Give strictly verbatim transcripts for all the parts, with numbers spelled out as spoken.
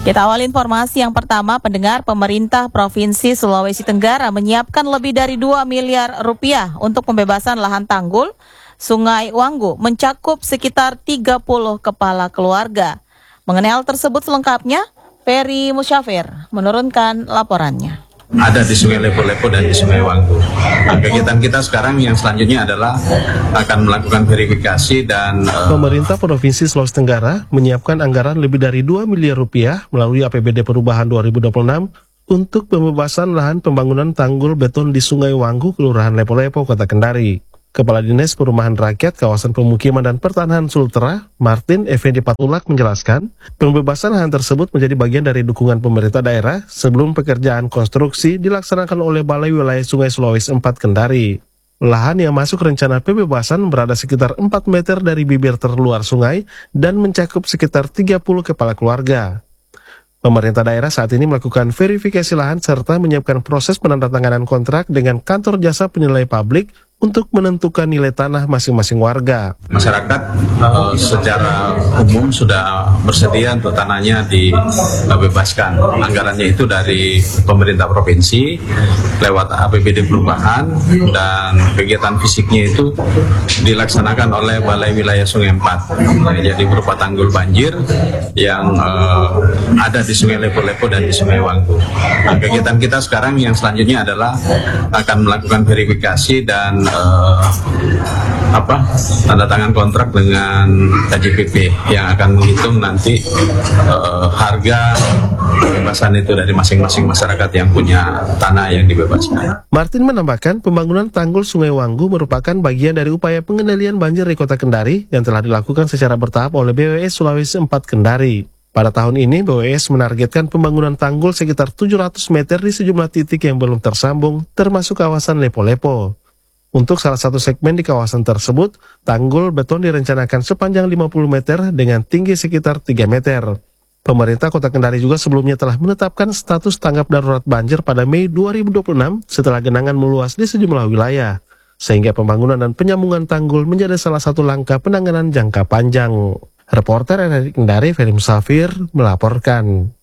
Kita awal informasi yang pertama, pendengar. Pemerintah Provinsi Sulawesi Tenggara menyiapkan lebih dari dua miliar rupiah untuk pembebasan lahan tanggul Sungai Wanggu, mencakup sekitar tiga puluh kepala keluarga. Mengenai hal tersebut selengkapnya, Ferry Musyafir menurunkan laporannya. Ada di Sungai Lepo-Lepo dan di Sungai Wanggu. Nah, kegiatan kita sekarang yang selanjutnya adalah akan melakukan verifikasi dan uh... Pemerintah Provinsi Sulawesi Tenggara menyiapkan anggaran lebih dari dua miliar rupiah melalui A P B D Perubahan dua ribu dua puluh enam untuk pembebasan lahan pembangunan tanggul beton di Sungai Wanggu, Kelurahan Lepo-Lepo, Kota Kendari. Kepala Dinas Perumahan Rakyat Kawasan Pemukiman dan Pertanahan Sultra, Martin Effendi Patulak menjelaskan, pembebasan lahan tersebut menjadi bagian dari dukungan pemerintah daerah sebelum pekerjaan konstruksi dilaksanakan oleh Balai Wilayah Sungai Sulawesi empat Kendari. Lahan yang masuk rencana pembebasan berada sekitar empat meter dari bibir terluar sungai dan mencakup sekitar tiga puluh kepala keluarga. Pemerintah daerah saat ini melakukan verifikasi lahan serta menyiapkan proses penandatanganan kontrak dengan kantor jasa penilai publik untuk menentukan nilai tanah masing-masing warga. Masyarakat uh, secara umum sudah bersedia untuk tanahnya dibebaskan. Anggarannya itu dari pemerintah provinsi lewat A P B D perubahan, dan kegiatan fisiknya itu dilaksanakan oleh Balai Wilayah Sungai empat. Jadi berupa tanggul banjir yang uh, ada di Sungai Lepo-Lepo dan di Sungai Wanggu. Nah, kegiatan kita sekarang yang selanjutnya adalah akan melakukan verifikasi dan Uh, apa tanda tangan kontrak dengan K J P P yang akan menghitung nanti uh, harga pembebasan itu dari masing-masing masyarakat yang punya tanah yang dibebaskan. Martin menambahkan, pembangunan tanggul Sungai Wanggu merupakan bagian dari upaya pengendalian banjir di Kota Kendari yang telah dilakukan secara bertahap oleh B W S Sulawesi empat Kendari. Pada tahun ini, B W S menargetkan pembangunan tanggul sekitar tujuh ratus meter di sejumlah titik yang belum tersambung, termasuk kawasan Lepo-Lepo. Untuk salah satu segmen di kawasan tersebut, tanggul beton direncanakan sepanjang lima puluh meter dengan tinggi sekitar tiga meter. Pemerintah Kota Kendari juga sebelumnya telah menetapkan status tanggap darurat banjir pada Mei dua ribu dua puluh enam setelah genangan meluas di sejumlah wilayah, sehingga pembangunan dan penyambungan tanggul menjadi salah satu langkah penanganan jangka panjang. Reporter R R I Kendari, Ferry Musyafir, melaporkan.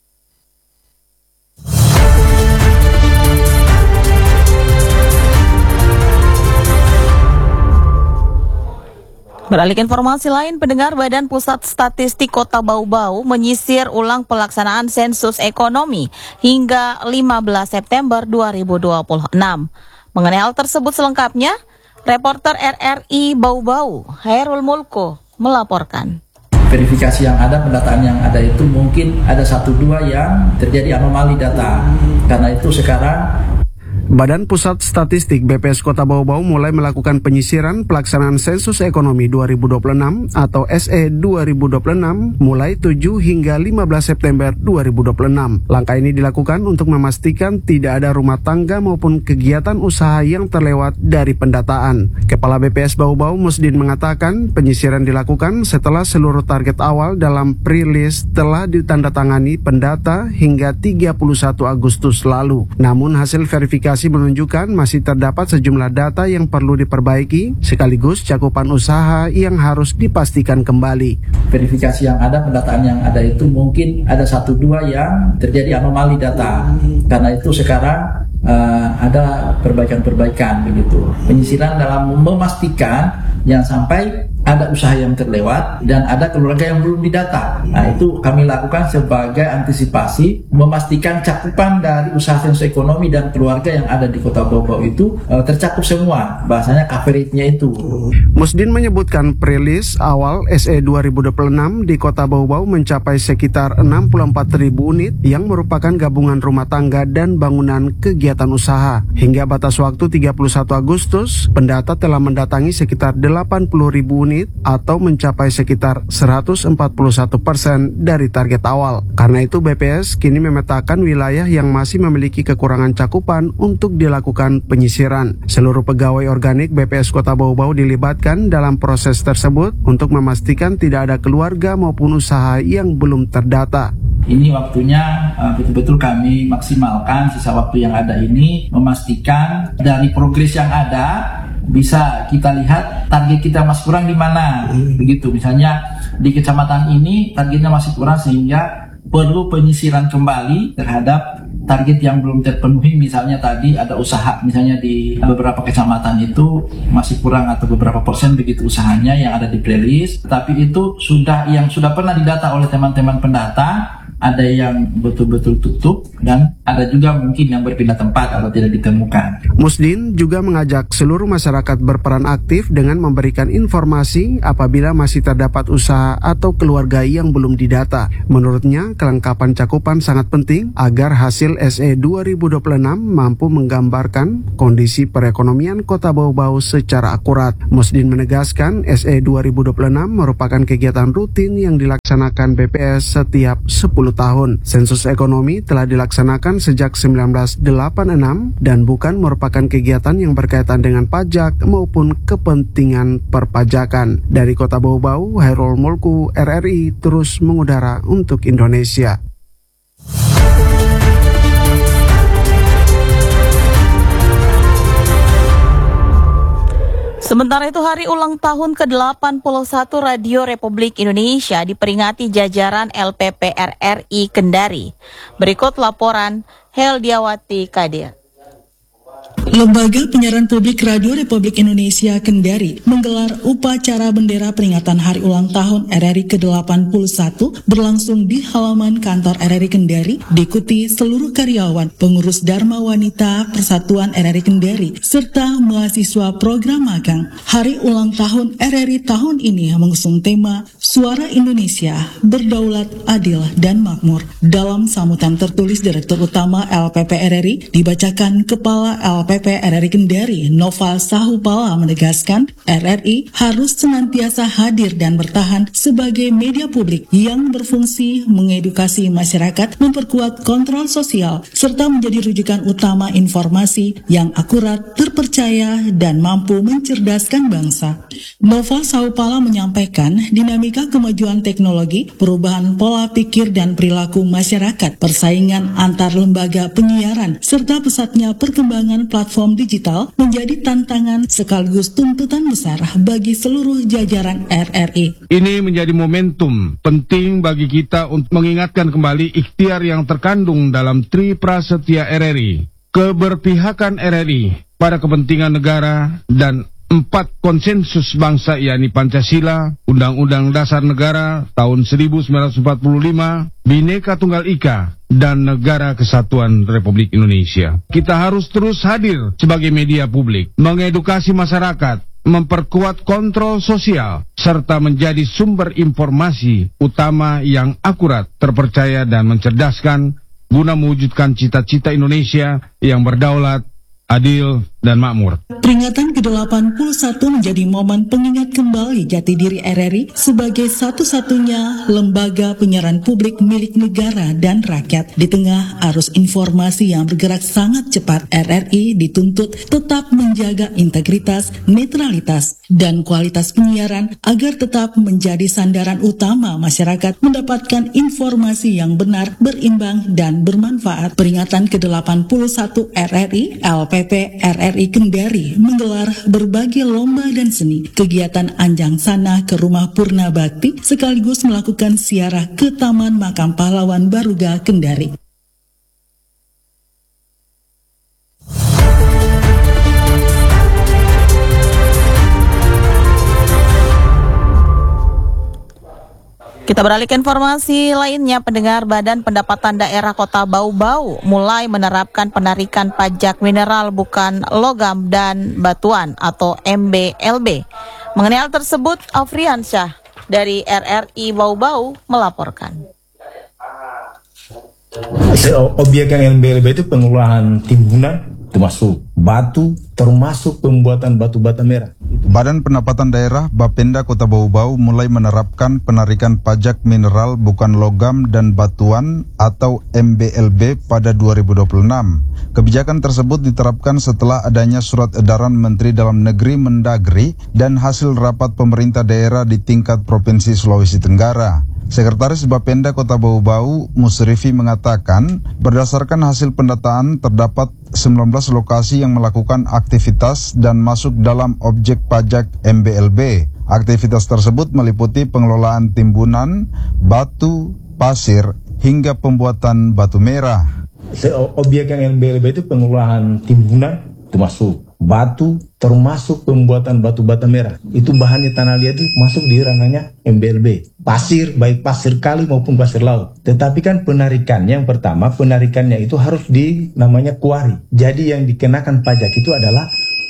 Beralih ke informasi lain, pendengar, Badan Pusat Statistik Kota Bau-Bau menyisir ulang pelaksanaan sensus ekonomi hingga lima belas September dua ribu dua puluh enam. Mengenai hal tersebut selengkapnya, reporter R R I Bau-Bau, Hairul Mulko, melaporkan. Verifikasi yang ada, pendataan yang ada itu mungkin ada satu dua yang terjadi anomali data. Karena itu sekarang Badan Pusat Statistik B P S Kota Bau-Bau mulai melakukan penyisiran pelaksanaan sensus ekonomi dua ribu dua puluh enam atau S E dua ribu dua puluh enam mulai tujuh hingga lima belas September dua ribu dua puluh enam. Langkah ini dilakukan untuk memastikan tidak ada rumah tangga maupun kegiatan usaha yang terlewat dari pendataan. Kepala B P S Bau-Bau Musdin mengatakan penyisiran dilakukan setelah seluruh target awal dalam pre-list telah ditandatangani pendata hingga tiga puluh satu Agustus lalu. Namun hasil verifikasi menunjukkan masih terdapat sejumlah data yang perlu diperbaiki, sekaligus cakupan usaha yang harus dipastikan kembali. Verifikasi yang ada, pendataan yang ada itu mungkin ada satu dua yang terjadi anomali data. Karena itu sekarang uh, ada perbaikan-perbaikan begitu. Penyisiran dalam memastikan jangan sampai ada usaha yang terlewat dan ada keluarga yang belum didata. Nah, itu kami lakukan sebagai antisipasi memastikan cakupan dari usaha sensus ekonomi dan keluarga yang ada di Kota Bau-Bau itu uh, tercakup semua. Bahasanya coverage-nya itu. Musdin menyebutkan pre-list awal S E dua ribu dua puluh enam di Kota Bau-Bau mencapai sekitar enam puluh empat ribu unit yang merupakan gabungan rumah tangga dan bangunan kegiatan usaha. Hingga batas waktu tiga puluh satu Agustus, pendata telah mendatangi sekitar delapan puluh ribu unit atau mencapai sekitar seratus empat puluh satu persen dari target awal. Karena itu B P S kini memetakan wilayah yang masih memiliki kekurangan cakupan untuk dilakukan penyisiran. Seluruh pegawai organik B P S Kota Bau-Bau dilibatkan dalam proses tersebut untuk memastikan tidak ada keluarga maupun usaha yang belum terdata. Ini waktunya uh, betul-betul kami maksimalkan sisa waktu yang ada ini, memastikan dari progres yang ada bisa kita lihat target kita masih kurang di mana, begitu. Misalnya di kecamatan ini targetnya masih kurang sehingga perlu penyisiran kembali terhadap target yang belum terpenuhi. Misalnya tadi ada usaha, misalnya di beberapa kecamatan itu masih kurang atau beberapa persen begitu usahanya yang ada di playlist, tapi itu sudah yang sudah pernah didata oleh teman-teman pendata, ada yang betul-betul tutup dan ada juga mungkin yang berpindah tempat atau tidak ditemukan. Musdin juga mengajak seluruh masyarakat berperan aktif dengan memberikan informasi apabila masih terdapat usaha atau keluarga yang belum didata. Menurutnya, kelengkapan cakupan sangat penting agar hasil S E dua ribu dua puluh enam mampu menggambarkan kondisi perekonomian Kota Bau-Bau secara akurat. Musdin menegaskan S E dua ribu dua puluh enam merupakan kegiatan rutin yang dilaksanakan B P S setiap sepuluh tahun. Sensus ekonomi telah dilaksanakan sejak seribu sembilan ratus delapan puluh enam dan bukan merupakan kegiatan yang berkaitan dengan pajak maupun kepentingan perpajakan. Dari Kota Bau-Bau, Hairul Mulku, R R I terus mengudara untuk Indonesia. Sementara itu, hari ulang tahun ke delapan puluh satu Radio Republik Indonesia diperingati jajaran L P P R R I Kendari. Berikut laporan Heldiawati Kadir. Lembaga Penyiaran Publik Radio Republik Indonesia Kendari menggelar upacara bendera peringatan Hari Ulang Tahun R R I ke delapan puluh satu berlangsung di halaman kantor R R I Kendari, diikuti seluruh karyawan, pengurus Dharma Wanita Persatuan R R I Kendari, serta mahasiswa program magang. Hari Ulang Tahun R R I tahun ini mengusung tema Suara Indonesia, Berdaulat, Adil, dan Makmur. Dalam sambutan tertulis Direktur Utama L P P R R I, dibacakan Kepala L P P R R I Kendari, Noval Sahupala, menegaskan R R I harus senantiasa hadir dan bertahan sebagai media publik yang berfungsi mengedukasi masyarakat, memperkuat kontrol sosial, serta menjadi rujukan utama informasi yang akurat, terpercaya, dan mampu mencerdaskan bangsa. Noval Sahupala menyampaikan dinamika kemajuan teknologi, perubahan pola pikir dan perilaku masyarakat, persaingan antar lembaga penyiaran, serta pesatnya perkembangan platform digital menjadi tantangan sekaligus tuntutan besar bagi seluruh jajaran R R I. Ini menjadi momentum penting bagi kita untuk mengingatkan kembali ikhtiar yang terkandung dalam Tri Prasetya R R I, keberpihakan R R I pada kepentingan negara, dan empat konsensus bangsa, yakni Pancasila, Undang-Undang Dasar Negara tahun seribu sembilan ratus empat puluh lima, Bhinneka Tunggal Ika, dan Negara Kesatuan Republik Indonesia. Kita harus terus hadir sebagai media publik, mengedukasi masyarakat, memperkuat kontrol sosial, serta menjadi sumber informasi utama yang akurat, terpercaya, dan mencerdaskan guna mewujudkan cita-cita Indonesia yang berdaulat, adil, dan makmur. Peringatan ke delapan puluh satu menjadi momen pengingat kembali jati diri R R I sebagai satu-satunya lembaga penyiaran publik milik negara dan rakyat. Di tengah arus informasi yang bergerak sangat cepat, R R I dituntut tetap menjaga integritas, netralitas, dan kualitas penyiaran agar tetap menjadi sandaran utama masyarakat mendapatkan informasi yang benar, berimbang, dan bermanfaat. Peringatan ke delapan puluh satu R R I, L P P R R I Kendari menggelar berbagai lomba dan seni, kegiatan anjang sana ke Rumah Purna Bakti, sekaligus melakukan ziarah ke Taman Makam Pahlawan Baruga Kendari. Kita beralih ke informasi lainnya. Pendengar, Badan Pendapatan Daerah Kota Bau-Bau mulai menerapkan penarikan pajak mineral bukan logam dan batuan atau M B L B. Mengenai hal tersebut, Afrian Syah dari R R I Bau-Bau melaporkan. Objek yang M B L B itu pengelolaan timbunan, termasuk batu, termasuk pembuatan batu bata merah. Badan Pendapatan Daerah Bapenda Kota Bau-Bau mulai menerapkan penarikan pajak mineral bukan logam dan batuan atau M B L B pada dua ribu dua puluh enam. Kebijakan tersebut diterapkan setelah adanya surat edaran Menteri Dalam Negeri Mendagri dan hasil rapat pemerintah daerah di tingkat Provinsi Sulawesi Tenggara. Sekretaris Bapenda Kota Bau-Bau, Musrifi, mengatakan berdasarkan hasil pendataan terdapat sembilan belas lokasi yang melakukan aktivitas dan masuk dalam objek pajak M B L B. Aktivitas tersebut meliputi pengelolaan timbunan, batu, pasir, hingga pembuatan batu merah. Objek yang L B L B itu pengelolaan timbunan, termasuk batu, termasuk pembuatan batu bata merah. Itu bahannya tanah liat itu masuk di ranahnya M B L B. Pasir, baik pasir kali maupun pasir laut. Tetapi kan penarikannya yang pertama, penarikannya itu harus di namanya kuari. Jadi yang dikenakan pajak itu adalah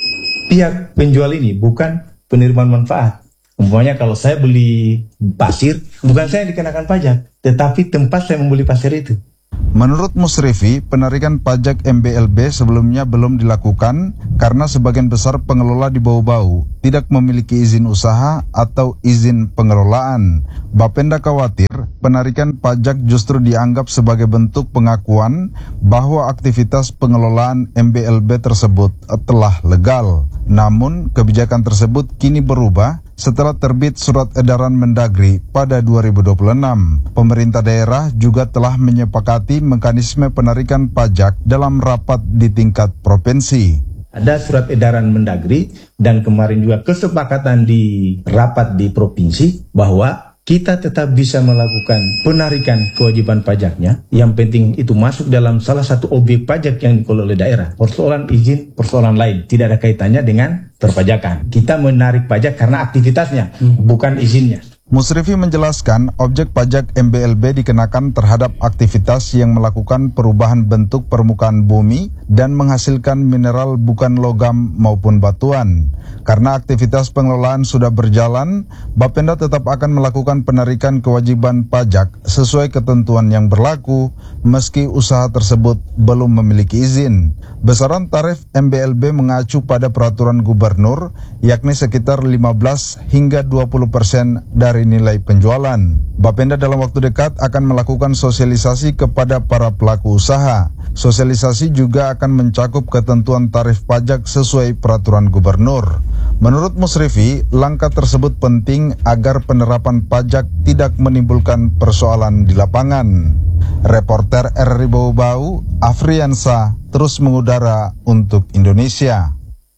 pihak penjual ini, bukan penerimaan manfaat. Umpamanya kalau saya beli pasir, bukan saya yang dikenakan pajak, tetapi tempat saya membeli pasir itu. Menurut Musrifi, penarikan pajak M B L B sebelumnya belum dilakukan karena sebagian besar pengelola di Bau-Bau tidak memiliki izin usaha atau izin pengelolaan. Bapenda khawatir penarikan pajak justru dianggap sebagai bentuk pengakuan bahwa aktivitas pengelolaan M B L B tersebut telah legal. Namun, kebijakan tersebut kini berubah setelah terbit surat edaran Mendagri pada dua ribu dua puluh enam. Pemerintah daerah juga telah menyepakati mekanisme penarikan pajak dalam rapat di tingkat provinsi. Ada surat edaran Mendagri dan kemarin juga kesepakatan di rapat di provinsi bahwa kita tetap bisa melakukan penarikan kewajiban pajaknya. Yang penting itu masuk dalam salah satu objek pajak yang dikelola oleh daerah. Persoalan izin, persoalan lain. Tidak ada kaitannya dengan perpajakan. Kita menarik pajak karena aktivitasnya, hmm. bukan izinnya. Musrifi menjelaskan objek pajak M B L B dikenakan terhadap aktivitas yang melakukan perubahan bentuk permukaan bumi dan menghasilkan mineral bukan logam maupun batuan. Karena aktivitas pengelolaan sudah berjalan, Bapenda tetap akan melakukan penarikan kewajiban pajak sesuai ketentuan yang berlaku meski usaha tersebut belum memiliki izin. Besaran tarif M B L B mengacu pada peraturan gubernur yakni sekitar lima belas hingga dua puluh persen dari nilai penjualan. Bapenda dalam waktu dekat akan melakukan sosialisasi kepada para pelaku usaha. Sosialisasi juga akan mencakup ketentuan tarif pajak sesuai peraturan gubernur. Menurut Musrifi, langkah tersebut penting agar penerapan pajak tidak menimbulkan persoalan di lapangan. Reporter R R I Bau-Bau, Afriansa, terus mengudara untuk Indonesia.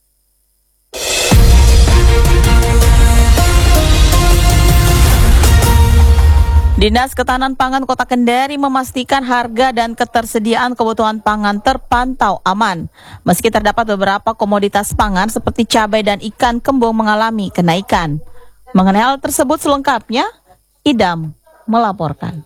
Dinas Ketahanan Pangan Kota Kendari memastikan harga dan ketersediaan kebutuhan pangan terpantau aman. Meski terdapat beberapa komoditas pangan seperti cabai dan ikan kembung mengalami kenaikan. Mengenai hal tersebut selengkapnya, Idam melaporkan.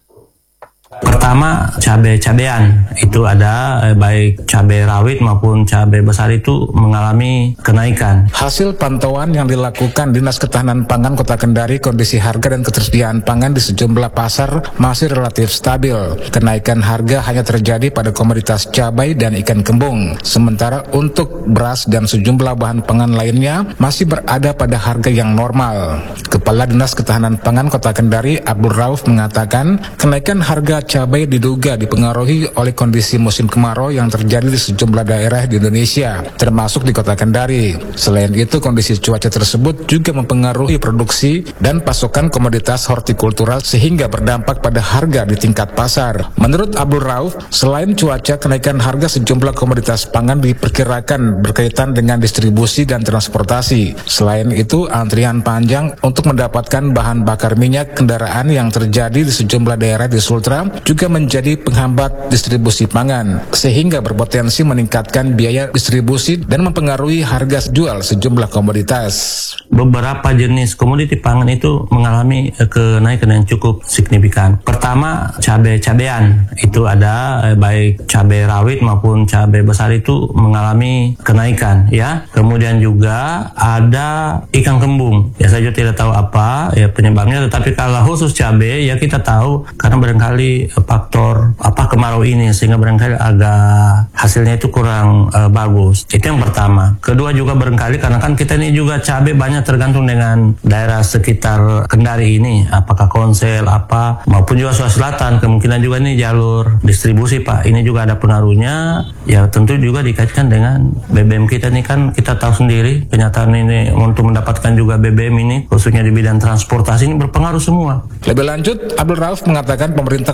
Pertama, cabai-cabean itu ada eh, baik cabai rawit maupun cabai besar itu mengalami kenaikan. Hasil pantauan yang dilakukan Dinas Ketahanan Pangan Kota Kendari, kondisi harga dan ketersediaan pangan di sejumlah pasar masih relatif stabil. Kenaikan harga hanya terjadi pada komoditas cabai dan ikan kembung. Sementara untuk beras dan sejumlah bahan pangan lainnya masih berada pada harga yang normal. Kepala Dinas Ketahanan Pangan Kota Kendari, Abdul Rauf, mengatakan kenaikan harga cabai diduga dipengaruhi oleh kondisi musim kemarau yang terjadi di sejumlah daerah di Indonesia, termasuk di Kota Kendari. Selain itu, kondisi cuaca tersebut juga mempengaruhi produksi dan pasokan komoditas hortikultural sehingga berdampak pada harga di tingkat pasar. Menurut Abdul Rauf, selain cuaca, kenaikan harga sejumlah komoditas pangan diperkirakan berkaitan dengan distribusi dan transportasi. Selain itu, antrian panjang untuk mendapatkan bahan bakar minyak kendaraan yang terjadi di sejumlah daerah di Sultra juga menjadi penghambat distribusi pangan, sehingga berpotensi meningkatkan biaya distribusi dan mempengaruhi harga jual sejumlah komoditas. Beberapa jenis komoditi pangan itu mengalami kenaikan yang cukup signifikan. Pertama, cabai-cabean itu ada eh, baik cabai rawit maupun cabai besar itu mengalami kenaikan, ya. Kemudian juga ada ikan kembung. Ya, saya juga tidak tahu apa ya penyebabnya, tetapi kalau khusus cabai ya kita tahu karena barangkali faktor apa kemarau ini sehingga barangkali agak hasilnya itu kurang uh, bagus. Itu yang pertama. Kedua juga barangkali karena kan kita ini juga cabai banyak tergantung dengan daerah sekitar Kendari ini, apakah Konsel apa maupun juga Sulawesi Selatan, kemungkinan juga ini jalur distribusi Pak. Ini juga ada pengaruhnya. Ya tentu juga dikaitkan dengan B B M kita ini, kan kita tahu sendiri kenyataan ini untuk mendapatkan juga B B M ini khususnya di bidang transportasi ini berpengaruh semua. Lebih lanjut, Abdul Rauf mengatakan pemerintah Kota Kendari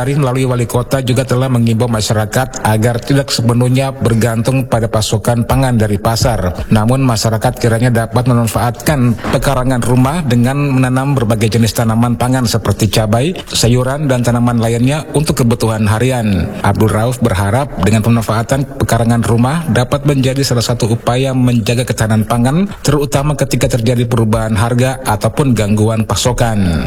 Kendari melalui wali kota juga telah mengimbau masyarakat agar tidak sepenuhnya bergantung pada pasokan pangan dari pasar. Namun masyarakat kiranya dapat memanfaatkan pekarangan rumah dengan menanam berbagai jenis tanaman pangan seperti cabai, sayuran, dan tanaman lainnya untuk kebutuhan harian. Abdul Rauf berharap dengan pemanfaatan pekarangan rumah dapat menjadi salah satu upaya menjaga ketahanan pangan, terutama ketika terjadi perubahan harga ataupun gangguan pasokan.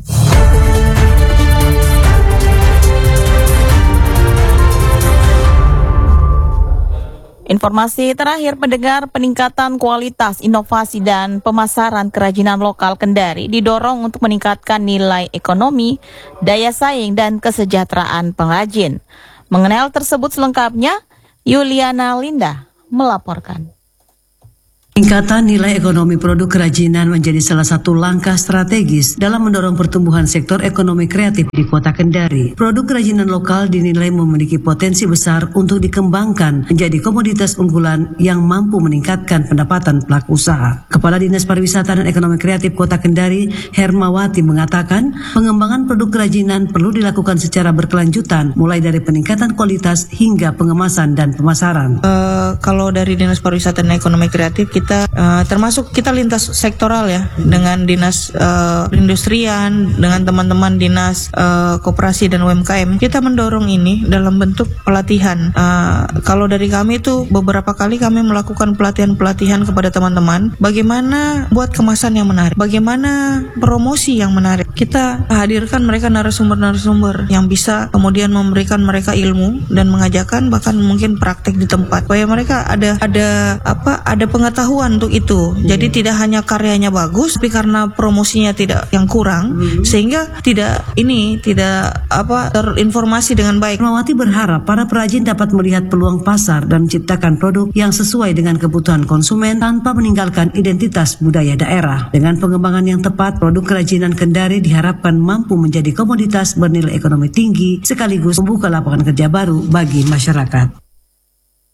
Informasi terakhir pendengar, peningkatan kualitas, inovasi, dan pemasaran kerajinan lokal Kendari didorong untuk meningkatkan nilai ekonomi, daya saing, dan kesejahteraan pengrajin. Mengenai hal tersebut selengkapnya, Yuliana Linda melaporkan. Peningkatan nilai ekonomi produk kerajinan menjadi salah satu langkah strategis dalam mendorong pertumbuhan sektor ekonomi kreatif di Kota Kendari. Produk kerajinan lokal dinilai memiliki potensi besar untuk dikembangkan menjadi komoditas unggulan yang mampu meningkatkan pendapatan pelaku usaha. Kepala Dinas Pariwisata dan Ekonomi Kreatif Kota Kendari, Hermawati, mengatakan pengembangan produk kerajinan perlu dilakukan secara berkelanjutan, mulai dari peningkatan kualitas hingga pengemasan dan pemasaran. Uh, kalau dari Dinas Pariwisata dan Ekonomi Kreatif, kita Kita uh, termasuk kita lintas sektoral ya, dengan dinas uh, perindustrian, dengan teman-teman dinas uh, koperasi dan U M K M. Kita mendorong ini dalam bentuk pelatihan. Uh, kalau dari kami itu beberapa kali kami melakukan pelatihan-pelatihan kepada teman-teman bagaimana buat kemasan yang menarik, bagaimana promosi yang menarik. Kita hadirkan mereka narasumber-narasumber yang bisa kemudian memberikan mereka ilmu dan mengajarkan bahkan mungkin praktek di tempat, supaya mereka ada ada apa ada pengetahuan untuk itu. Jadi tidak hanya karyanya bagus, tapi karena promosinya tidak yang kurang, hmm. sehingga tidak ini tidak apa terinformasi dengan baik. Hermawati berharap para perajin dapat melihat peluang pasar dan menciptakan produk yang sesuai dengan kebutuhan konsumen tanpa meninggalkan identitas budaya daerah. Dengan pengembangan yang tepat, produk kerajinan Kendari diharapkan mampu menjadi komoditas bernilai ekonomi tinggi sekaligus membuka lapangan kerja baru bagi masyarakat.